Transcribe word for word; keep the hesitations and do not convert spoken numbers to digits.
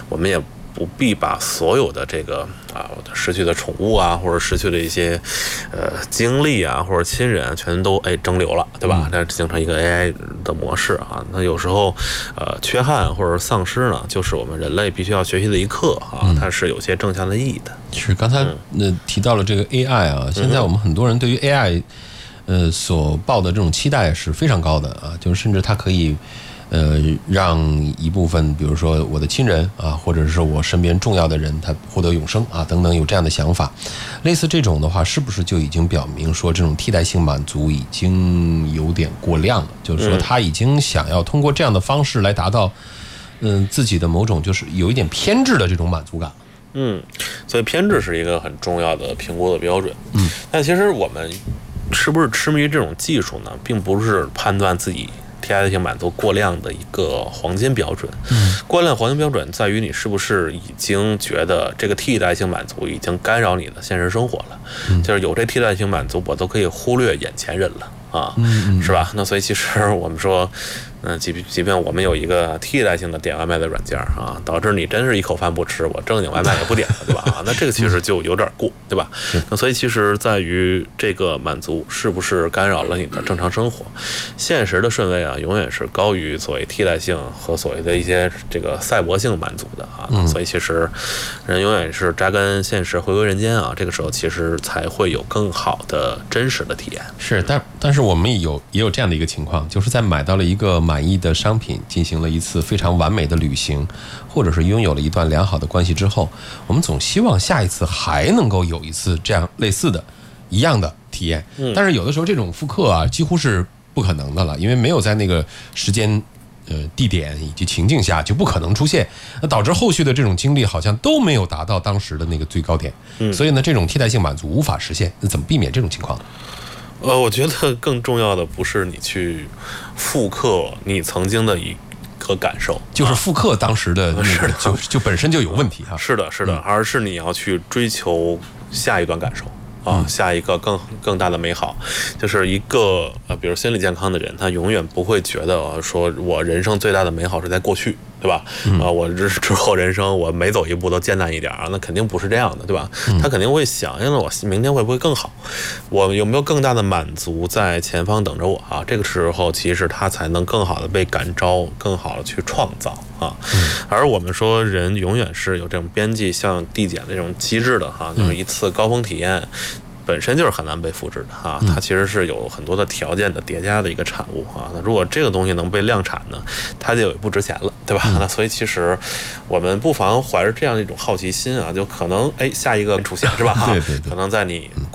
我们也不必把所有的这个啊失去的宠物啊，或者失去的一些呃经历啊，或者亲人全都哎蒸馏了，对吧？那形成一个 A I 的模式啊。那有时候呃缺憾或者丧失呢，就是我们人类必须要学习的一课啊，它是有些正向的意义的。 是刚才呃提到了这个 A I 啊，现在我们很多人对于 A I 呃所抱的这种期待是非常高的啊，就是甚至它可以。呃，让一部分，比如说我的亲人啊，或者是我身边重要的人，他获得永生啊，等等，有这样的想法。类似这种的话，是不是就已经表明说，这种替代性满足已经有点过量了？就是说，他已经想要通过这样的方式来达到，嗯、呃，自己的某种就是有一点偏执的这种满足感。 嗯，所以偏执是一个很重要的评估的标准。嗯，但其实我们是不是痴迷于这种技术呢，并不是判断自己替代性满足过量的一个黄金标准。嗯，过量黄金标准在于你是不是已经觉得这个替代性满足已经干扰你的现实生活了。嗯，就是有这替代性满足，我都可以忽略眼前人了啊，嗯、是吧？那所以其实我们说，嗯、呃，即即便我们有一个替代性的点外卖的软件啊，导致你真是一口饭不吃，我正经外卖也不点了，对吧？啊，那这个其实就有点过，对吧？那所以其实在于这个满足是不是干扰了你的正常生活，现实的顺位啊，永远是高于所谓替代性和所谓的一些这个赛博性满足的啊。嗯、所以其实人永远是扎根现实，回归人间啊，这个时候其实才会有更好的真实的体验。 是，但但是我们也有也有这样的一个情况，就是在买到了一个满意的商品，进行了一次非常完美的旅行，或者是拥有了一段良好的关系之后，我们总希望下一次还能够有一次这样类似的一样的体验。但是有的时候这种复刻啊几乎是不可能的了，因为没有在那个时间呃地点以及情境下就不可能出现，那导致后续的这种经历好像都没有达到当时的那个最高点。所以呢，这种替代性满足无法实现。那怎么避免这种情况呢？ 呃，我觉得更重要的不是你去复刻你曾经的一个感受， 就是复刻当时的那个就就本身就有问题哈。 是的，是的，而是你要去追求下一段感受。啊，下一个更更大的美好，就是一个呃，比如心理健康的人，他永远不会觉得说我人生最大的美好是在过去，对吧？嗯、啊，我之之后人生我每走一步都艰难一点啊，那肯定不是这样的，对吧？嗯、他肯定会想，哎，我明天会不会更好？我有没有更大的满足在前方等着我啊？这个时候其实他才能更好的被感召，更好的去创造啊。嗯、而我们说人永远是有这种边际效应递减的这种机制的哈、啊，就是一次高峰体验。本身就是很难被复制的哈，它其实是有很多的条件的叠加的一个产物啊。那如果这个东西能被量产呢，它就不值钱了，对吧？那所以其实我们不妨怀着这样一种好奇心啊，就可能哎下一个出现是吧？ 对对对， 可能在你